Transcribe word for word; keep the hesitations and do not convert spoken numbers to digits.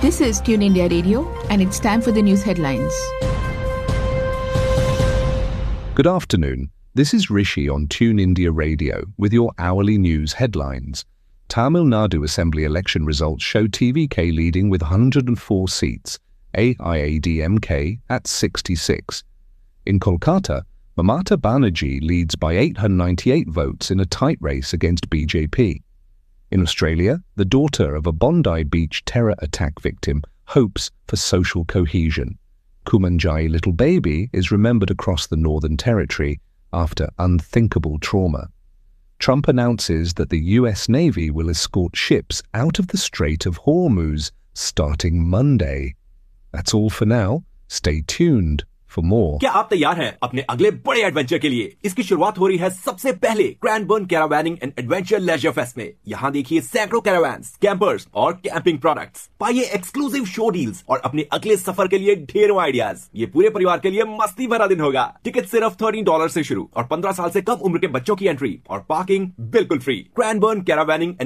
This is Tune India Radio, and it's time for the news headlines. Good afternoon. This is Rishi on Tune India Radio with your hourly news headlines. Tamil Nadu Assembly election results show T V K leading with one hundred four seats, A I A D M K at sixty-six. In Kolkata, Mamata Banerjee leads by eight hundred ninety-eight votes in a tight race against B J P. In Australia, the daughter of a Bondi Beach terror attack victim hopes for social cohesion. Kumanjai Little Baby is remembered across the Northern Territory after unthinkable trauma. Trump announces that the U S Navy will escort ships out of the Strait of Hormuz starting Monday. That's all for now. Stay tuned for more. क्या आप तैयार हैं अपने अगले बड़े adventure के लिए? इसकी शुरुआत हो रही है सबसे पहले क्रैनबर्न कैरावैनिंग एंड एडवेंचर लेजर फेस्ट में। यहाँ देखिए सैकड़ों कैरावैन्स, कैंपर्स और कैंपिंग प्रोडक्ट्स। पाइए एक्सक्लूसिव शो डील्स और अपने अगले सफर के लिए ढेरों आइडियाज। ये पूरे परिवार के लिए मस्ती भरा दिन होगा। टिकट सिर्फ थर्टीन डॉलर से शुरू और पंद्रह साल से कम उम्र के बच्चों की एंट्री और पार्किंग बिल्कुल फ्री। क्रैनबर्न कैरावैनिंग एंड